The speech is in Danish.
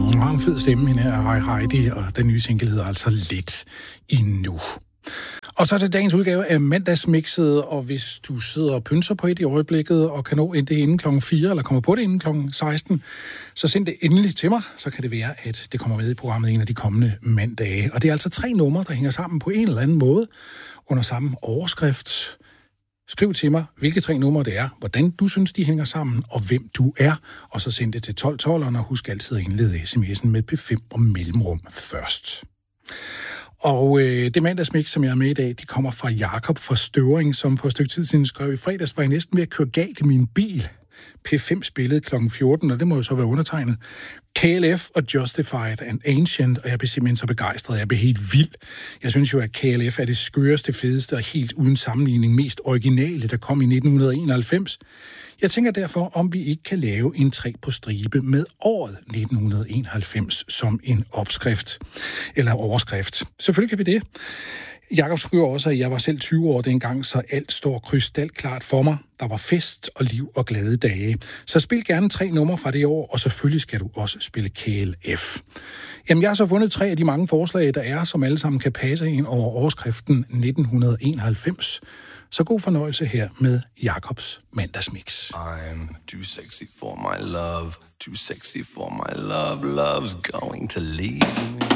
Har en fed stemme, hende her Heidi, og den nye single hedder altså Lidt Endnu. Og så til dagens udgave af Mandagsmixet, og hvis du sidder og pynser på et i øjeblikket, og kan nå det inden klokken 4, eller kommer på det inden klokken 16, så send det endelig til mig, så kan det være, at det kommer med i programmet en af de kommende mandage. Og det er altså 3 numre, der hænger sammen på en eller anden måde, under samme overskrift. Skriv til mig, hvilke 3 numre det er, hvordan du synes, de hænger sammen, og hvem du er. Og så send det til 1212, og husk altid at indlede sms'en med P5 og mellemrum først. Og det mandagsmix, som jeg er med i dag, de kommer fra Jakob fra Støvring, som for et stykke tid siden skrev: i fredags var jeg næsten ved at køre galt i min bil. P5 spillede kl. 14, og det må jo så være undertegnet. KLF og Justified and Ancient, og jeg blev simpelthen så begejstret, jeg blev helt vild. Jeg synes jo, at KLF er det skøreste, fedeste og helt uden sammenligning mest originale, der kom i 1991. Jeg tænker derfor, om vi ikke kan lave en 3 på stribe med året 1991 som en opskrift, eller overskrift. Selvfølgelig kan vi det. Jakob skriver også, at jeg var selv 20 år dengang, så alt står krystalklart for mig. Der var fest og liv og glade dage. Så spil gerne 3 numre fra det år, og selvfølgelig skal du også spille KLF. Jamen, jeg har så fundet 3 af de mange forslag, der er, som alle sammen kan passe ind over overskriften 1991. Så god fornøjelse her med Jakobs mandagsmix. I'm too sexy for my love, too sexy for my love, love's going to leave me.